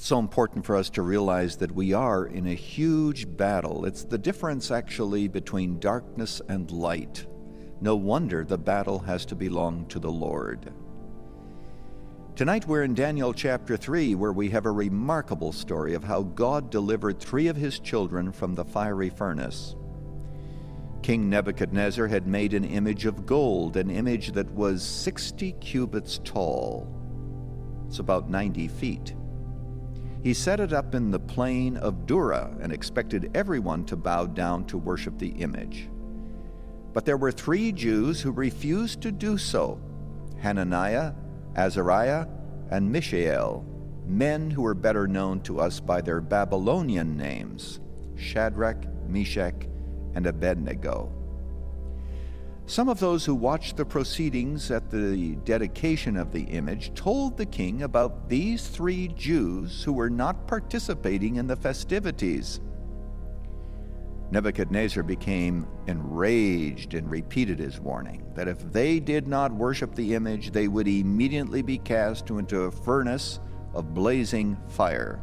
It's so important for us to realize that we are in a huge battle. It's the difference actually between darkness and light. No wonder the battle has to belong to the Lord. Tonight we're in Daniel chapter 3, where we have a remarkable story of how God delivered 3 of his children from the fiery furnace. King Nebuchadnezzar had made an image of gold, an image that was 60 cubits tall. It's about 90 feet. He set it up in the plain of Dura and expected everyone to bow down to worship the image. But there were 3 Jews who refused to do so: Hananiah, Azariah, and Mishael, men who were better known to us by their Babylonian names, Shadrach, Meshach, and Abednego. Some of those who watched the proceedings at the dedication of the image told the king about these 3 Jews who were not participating in the festivities. Nebuchadnezzar became enraged and repeated his warning that if they did not worship the image, they would immediately be cast into a furnace of blazing fire.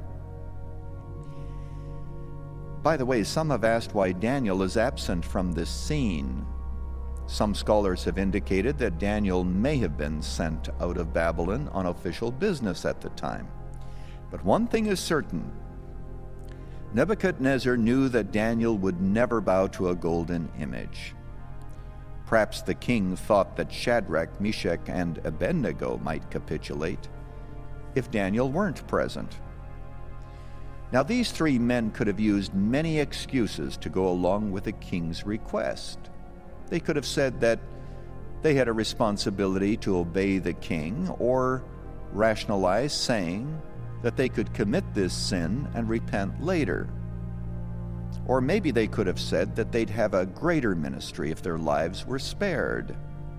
By the way, some have asked why Daniel is absent from this scene. Some scholars have indicated that Daniel may have been sent out of Babylon on official business at the time. But one thing is certain: Nebuchadnezzar knew that Daniel would never bow to a golden image. Perhaps the king thought that Shadrach, Meshach, and Abednego might capitulate if Daniel weren't present. Now, these 3 men could have used many excuses to go along with the king's request. They could have said that they had a responsibility to obey the king, or rationalize saying that they could commit this sin and repent later. Or maybe they could have said that they'd have a greater ministry if their lives were spared.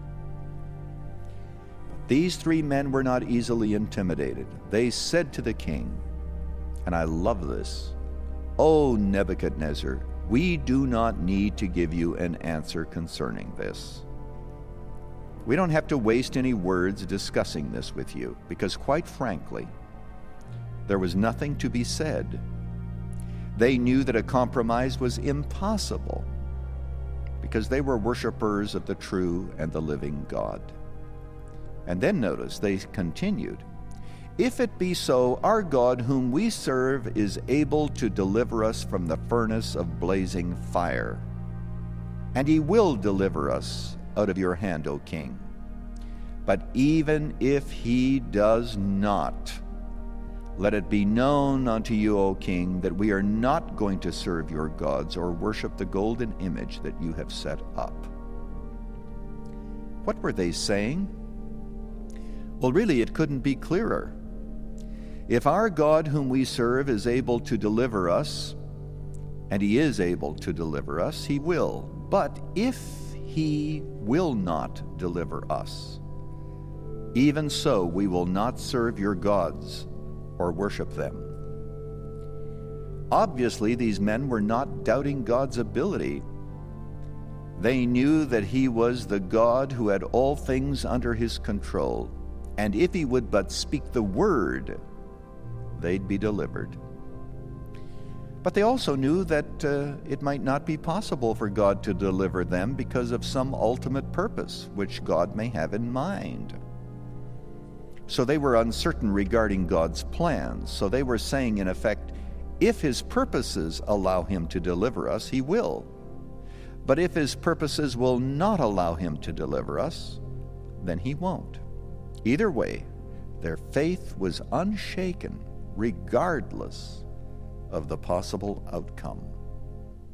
These 3 men were not easily intimidated. They said to the king, and I love this, "O Nebuchadnezzar, we do not need to give you an answer concerning this. We don't have to waste any words discussing this with you, because quite frankly, there was nothing to be said. They knew that a compromise was impossible because they were worshipers of the true and the living God." And then notice, they continued, "If it be so, our God whom we serve is able to deliver us from the furnace of blazing fire, and he will deliver us out of your hand, O king. But even if he does not, let it be known unto you, O king, that we are not going to serve your gods or worship the golden image that you have set up." What were they saying? Well, really, it couldn't be clearer. If our God whom we serve is able to deliver us, and he is able to deliver us, he will. But if he will not deliver us, even so we will not serve your gods or worship them. Obviously, these men were not doubting God's ability. They knew that he was the God who had all things under his control, and if he would but speak the word, they'd be delivered. But they also knew that it might not be possible for God to deliver them because of some ultimate purpose which God may have in mind. So they were uncertain regarding God's plans. So they were saying, in effect, if his purposes allow him to deliver us, he will. But if his purposes will not allow him to deliver us, then he won't. Either way, their faith was unshaken, regardless of the possible outcome.